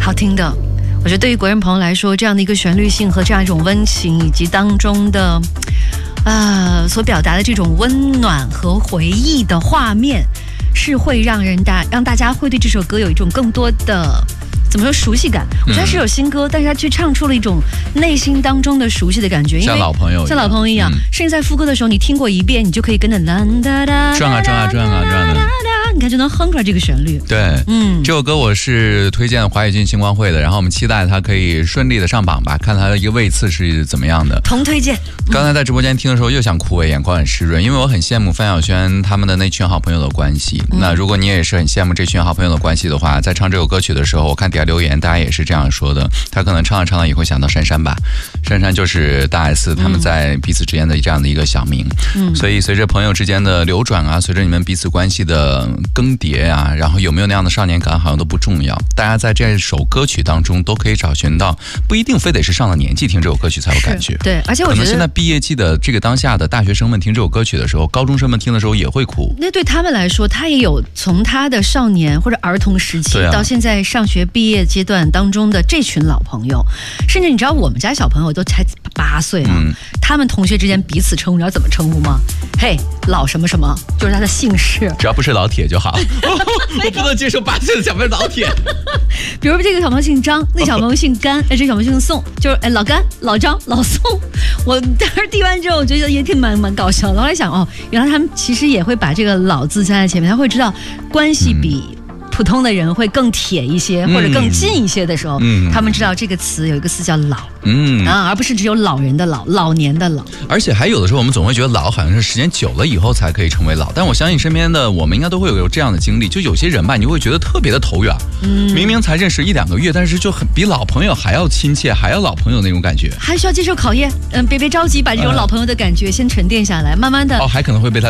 好听的。我觉得对于国人朋友来说，这样的一个旋律性和这样一种温情，以及当中的所表达的这种温暖和回忆的画面，是会让大家会对这首歌有一种更多的怎么说熟悉感。我觉得它是首新歌，但是他却唱出了一种内心当中的熟悉的感觉，因为像老朋友一样。甚至在副歌的时候，你听过一遍，你就可以跟着转啊，你看就能哼出来这个旋律。 对，这首歌我是推荐华语金星光会的，然后我们期待它可以顺利的上榜吧，看它的一个位次是怎么样的。 同推荐。 刚才在直播间听的时候又想哭，眼眶很湿润，因为我很羡慕范晓萱他们的那群好朋友的关系。那如果你也是很羡慕这群好朋友的关系的话，在唱这首歌曲的时候，我看底下留言大家也是这样说的，他可能唱着也会想到珊珊吧，珊珊就是大 S 他们在彼此之间的这样的一个小名。所以随着朋友之间的流转啊，随着你们彼此关系的更迭啊，然后有没有那样的少年感好像都不重要，大家在这首歌曲当中都可以找寻到，不一定非得是上了年纪听这首歌曲才有感觉。 对，而且我觉得可能现在毕业季的这个当下的大学生们听这首歌曲的时候，高中生们听的时候也会哭。 那对他们来说，他也有从他的少年或者儿童时期到现在上学毕业阶段当中的这群老朋友，甚至你知道我们家小朋友都才8岁啊，他们同学之间彼此称呼，你知道怎么称呼吗？嘿，老什么什么，就是他的姓氏， 只要不是老铁就好。我不能接受8岁的小朋友老铁。 比如这个小朋友姓张，那小朋友姓甘，这小朋友姓宋，就是老甘、老张、老宋。我当时听完之后，我觉得也挺蛮搞笑的。我在想，原来他们其实也会把这个老字加在前面，他会知道关系比普通的人会更铁一些，或者更近一些的时候，他们知道这个词有一个词叫老，而不是只有老人的老，老年的老。 而且还有的时候我们总会觉得老好像是时间久了以后才可以成为老，但我相信身边的我们应该都会有这样的经历，就有些人吧，你会觉得特别的投缘，明明才认识1-2个月，但是就很比老朋友还要亲切，还要老朋友那种感觉。 还需要接受考验，别着急，把这种老朋友的感觉先沉淀下来，慢慢的， 还可能会被他